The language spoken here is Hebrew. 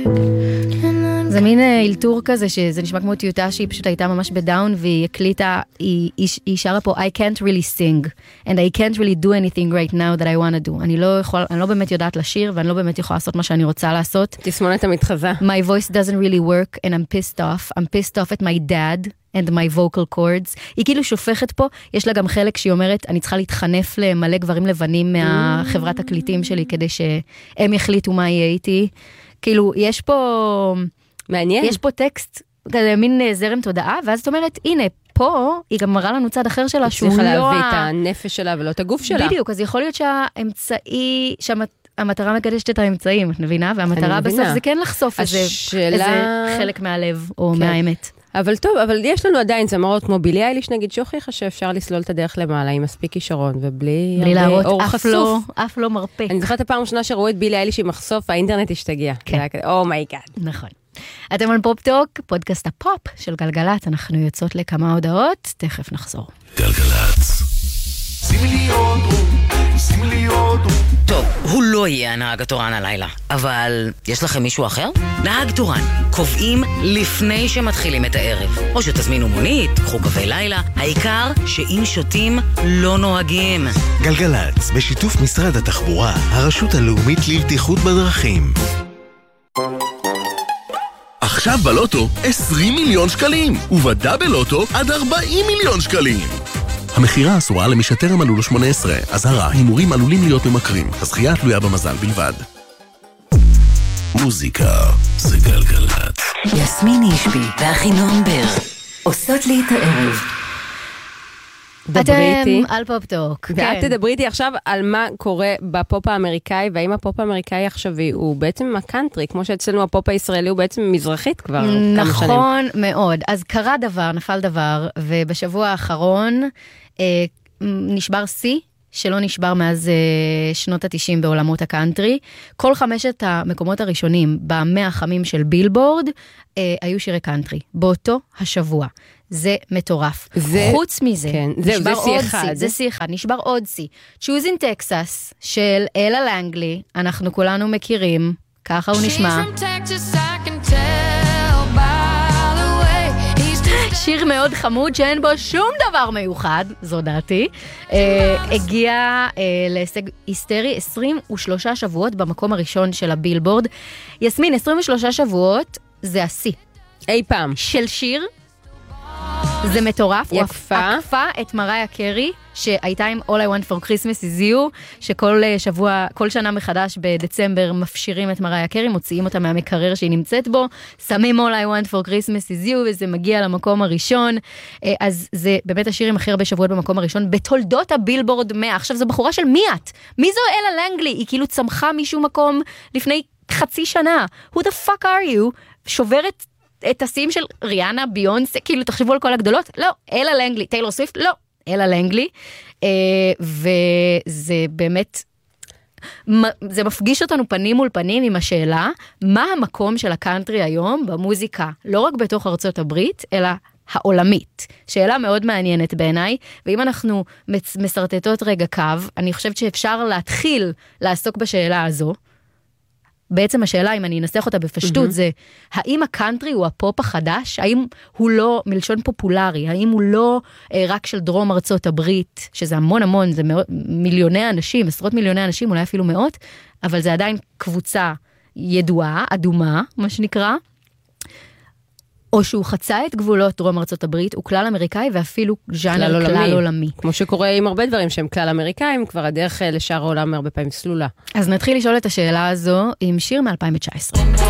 זה מין אילתור כזה, שזה נשמע כמו טיוטה שהיא פשוט הייתה ממש בדאון, והיא הקליטה, היא שרה פה, I can't really sing, and I can't really do anything right now that I want to do. אני לא באמת יודעת לשיר, ואני לא באמת יכולה לעשות מה שאני רוצה לעשות. תסמונת המתחזה. My voice doesn't really work, and I'm pissed off. I'm pissed off at my dad and my vocal cords. היא כאילו שופכת פה, יש לה גם חלק שהיא אומרת, אני צריכה להתחנף למלא גברים לבנים מהחברת הקליטים שלי, כדי שהם יחליטו מה יהיה איתי. כאילו, יש פה... מעניין. יש פה טקסט, כזה מין זרם תודעה, ואז את אומרת, הנה, פה היא גם מראה לנו צד אחר שלה, שהוא לא... צריכה להביא את הנפש שלה ולא את הגוף שלה. בדיוק, אז יכול להיות שהאמצעי, המטרה מקדשת את האמצעים, את מבינה? והמטרה בסוף זה כן לחשוף איזה חלק מהלב או מהאמת. אבל טוב, אבל יש לנו עדיין זמרות כמו בילי אייליש, נגיד, שהוכיחה שאפשר לסלול את הדרך למעלה, עם מספיק כישרון, ובלי להראות אור חשוף. אף לא מרפא. אני זוכרת הפעם ראשונה שראו את בילי אייליש עם מחשוף, האינטרנט השתגע. כן. אומייגאד. נכון. אתם על פופ-טוק, פודקאסט הפופ של גלגלת, אנחנו יוצאות לכמה הודעות, תכף נחזור. גלגלת. טוב, הוא לא יהיה הנהג התורן הלילה, אבל יש לכם מישהו אחר? נהג תורן, קובעים לפני שמתחילים את הערב. או שתזמינו מונית, קחו קווי לילה, העיקר שאם שותים לא נוהגים. גלגלת, בשיתוף משרד התחבורה, הרשות הלאומית לבטיחות בדרכים. עכשיו בלוטו 20 מיליון שקלים, ובדאבל לוטו עד 40 מיליון שקלים. המחירה אסורה למי שטרם מלאו לו 18. אזהרה, הימורים עלולים להיות ממכרים. הזכייה תלויה במזל בלבד. מוזיקה זה גלגלת. יסמין אישבי ואחינועם בר עושות לי את הערב. אתם על פופ-טוק. ואת תדברי איתי עכשיו על מה קורה בפופ האמריקאי, והאם הפופ האמריקאי עכשווי הוא בעצם הקאנטרי, כמו שאצלנו הפופ הישראלי הוא בעצם מזרחית כבר כמה שנים. נכון מאוד. אז קרה דבר, נפל דבר, ובשבוע האחרון נשבר שיא, שלא נשבר מאז שנות ה-90 בעולמות הקאנטרי. כל 5 המקומות הראשונים במאה החמים של בילבורד היו שירי קאנטרי, באותו השבוע. זה מטורף. חוץ מזה, כן, נשבר זה עוד אחד. זה שיא אחד, נשבר עוד שיא. Choosing Texas של אלה לנגלי, אנחנו כולנו מכירים, ככה הוא נשמע. שיר מאוד חמוד שאין בו שום דבר מיוחד, זו דעתי, הגיע להישג היסטרי 23 שבועות במקום הראשון של הבילבורד. יסמין, 23 שבועות זה השיא. אי פעם. של שיר. זה מטורף. היא עקפה את מריה קרי, שהייתה עם All I Want for Christmas is You, שכל שבוע, כל שנה מחדש בדצמבר מפשירים את מריה קרי, מוציאים אותה מהמקרר שהיא נמצאת בו, שמים All I Want for Christmas is You, וזה מגיע למקום הראשון. אז זה באמת השיר עם הכי הרבה שבועות במקום הראשון, בתולדות הבילבורד 100. עכשיו, זו בחורה של מי את? מי זו אלה לנגלי? היא כאילו צמחה משום מקום לפני חצי שנה. Who the fuck are you? שוברת את השיאים של ריאנה, ביונסה, כאילו תחשבו על כל הגדולות, לא, אלה לנגלי, טיילור סוויפט, לא, אלה לנגלי, וזה באמת, זה מפגיש אותנו פנים מול פנים עם השאלה, מה המקום של הקאנטרי היום במוזיקה, לא רק בתוך ארצות הברית, אלא העולמית. שאלה מאוד מעניינת בעיניי, ואם אנחנו מסרטטות רגע קו, אני חושבת שאפשר להתחיל לעסוק בשאלה הזו, בעצם השאלה, אם אני אנסח אותה בפשטות, זה, האם הקאנטרי הוא הפופ החדש? האם הוא לא מלשון פופולרי? האם הוא לא רק של דרום ארצות הברית, שזה המון, זה מיליוני אנשים, עשרות מיליוני אנשים, אולי אפילו מאות, אבל זה עדיין קבוצה ידועה, אדומה, מה שנקרא, או שהוא חצה את גבולות דרום ארצות הברית, הוא כלל אמריקאי ואפילו ז'אנר כלל עולמי. כמו שקורה עם הרבה דברים שהם כלל אמריקאים, כבר הדרך לשאר העולם הרבה פעמים סלולה. אז נתחיל לשאול את השאלה הזו עם שיר מ-2019.